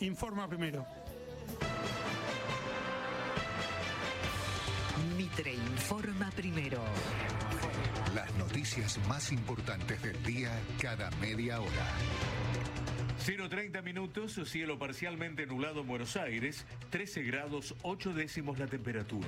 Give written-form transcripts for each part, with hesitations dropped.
informa primero. Mitre informa primero. Las noticias más importantes del día cada media hora. 0:30 minutos, cielo parcialmente nublado en Buenos Aires, 13 grados 8 décimos la temperatura.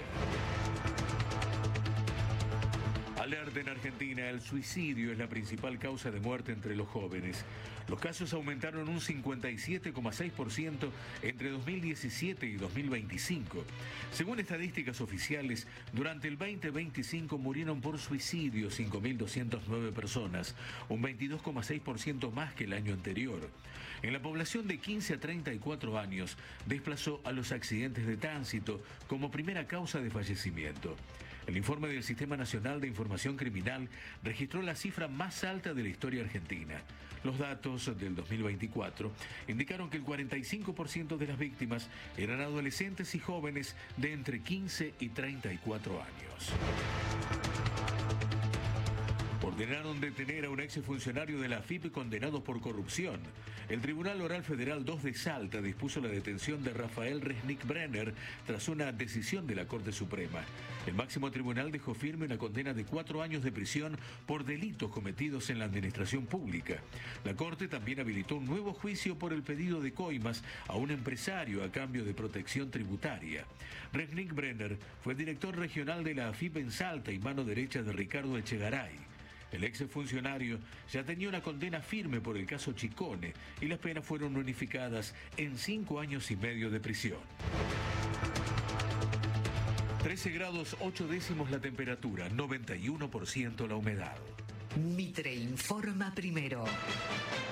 Alerta en Argentina, el suicidio es la principal causa de muerte entre los jóvenes. Los casos aumentaron un 57,6% entre 2017 y 2025. Según estadísticas oficiales, durante el 2025 murieron por suicidio 5.209 personas, un 22,6% más que el año anterior. En la población de 15 a 34 años, desplazó a los accidentes de tránsito como primera causa de fallecimiento. El informe del Sistema Nacional de Información Criminal registró la cifra más alta de la historia argentina. Los datos del 2024 indicaron que el 45% de las víctimas eran adolescentes y jóvenes de entre 15 y 34 años. Ordenaron detener a un exfuncionario de la AFIP condenado por corrupción. El Tribunal Oral Federal 2 de Salta dispuso la detención de Rafael Resnick Brenner tras una decisión de la Corte Suprema. El máximo tribunal dejó firme una condena de 4 años de prisión por delitos cometidos en la administración pública. La Corte también habilitó un nuevo juicio por el pedido de coimas a un empresario a cambio de protección tributaria. Resnick Brenner fue director regional de la AFIP en Salta y mano derecha de Ricardo Echegaray. El exfuncionario ya tenía una condena firme por el caso Chicone y las penas fueron unificadas en 5 años y medio de prisión. 13 grados 8 décimos la temperatura, 91% la humedad. Mitre informa primero.